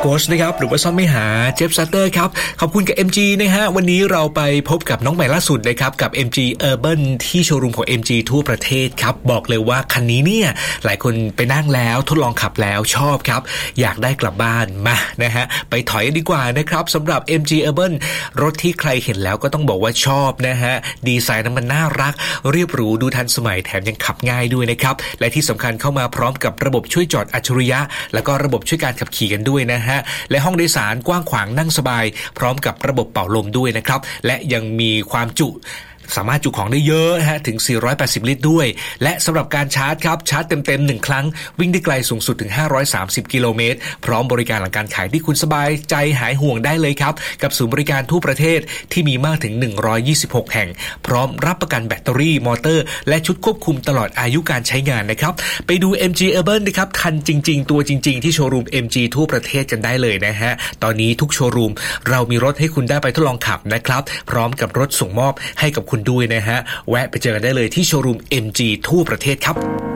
ค้ชนะครับหรือว่าซ่อนไม่หาเจฟซัตเตอร์ครับขอบคุณกับ MG นะฮะวันนี้เราไปพบกับน้องใหม่ล่าสุดนะครับกับ MG Urban ที่โชว์รูมของ MG ทั่วประเทศครับบอกเลยว่าคันนี้เนี่ยหลายคนไปนั่งแล้วทดลองขับแล้วชอบครับอยากได้กลับบ้านมานะฮะไปถอยดีกว่านะครับสำหรับ MG Urban รถที่ใครเห็นแล้วก็ต้องบอกว่าชอบนะฮะดีไซน์นั้นมันน่ารักเรียบหรูดูทันสมัยแถมยังขับง่ายด้วยนะครับและที่สำคัญเข้ามาพร้อมกับระบบช่วยจอดอัจฉริยะแล้วก็ระบบช่วยการขับขี่กันด้วยนะฮะและห้องโดยสารกว้างขวางนั่งสบายพร้อมกับระบบเป่าลมด้วยนะครับและยังมีความจุสามารถจุของได้เยอะฮะถึง480ลิตรด้วยและสำหรับการชาร์จครับชาร์จเต็ม1ครั้งวิ่งได้ไกลสูงสุดถึง530กิโลเมตรพร้อมบริการหลังการขายที่คุณสบายใจหายห่วงได้เลยครับกับศูนย์บริการทั่วประเทศที่มีมากถึง126แห่งพร้อมรับประกันแบตเตอรี่มอเตอร์และชุดควบคุมตลอดอายุการใช้งานนะครับไปดู MG Urban นะครับคันจริงๆตัวจริงๆที่โชว์รูม MG ทั่วประเทศกันได้เลยนะฮะตอนนี้ทุกโชว์รูมเรามีรถให้คุณได้ไปทดลองขับนะครับพร้อมกับรถส่งมอบให้กับคุณด้วยนะฮะแวะไปเจอกันได้เลยที่โชว์รูม MG ทั่วประเทศครับ